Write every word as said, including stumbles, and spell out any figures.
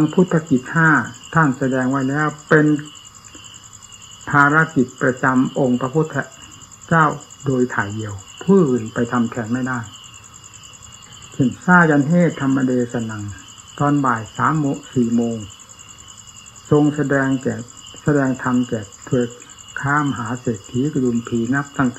พุทธกิจห้าท่านแสดงไว้แล้วเป็นภารกิจประจำองค์พระพุทธเจ้าโดยถ่ายเดียวผู้อื่นไปทำแทนไม่ได้เช่นซายันเทศธรรมเดชนังตอนบ่ายสามโมงสี่โมงทรงแสดงแก่แสดงธรรมแก่เพื่อข้ามหาเศรษฐีกระดุมผีนับตั้งแต่